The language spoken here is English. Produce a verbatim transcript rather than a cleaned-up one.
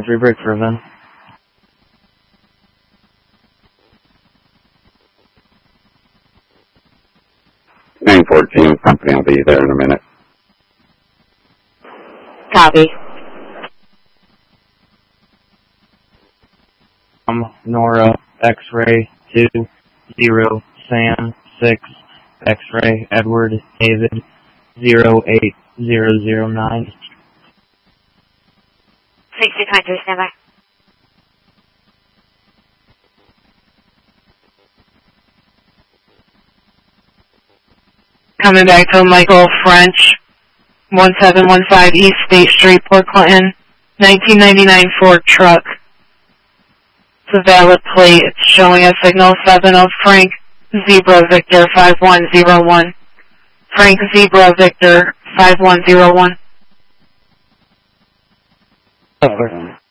three break for event. nine fourteen, company will be there in a minute. Copy. Um, Nora, X-ray, two, zero, Sam, six, X-ray, Edward, David, zero, eight, zero, zero, nine. six two twenty-three, stand by. Coming back to Michael French, one seven one five East State Street, Port Clinton, nineteen ninety-nine Ford truck. It's a valid plate. It's showing a signal seven of Frank Zebra Victor five one zero one. Frank Zebra Victor five one zero one. Over.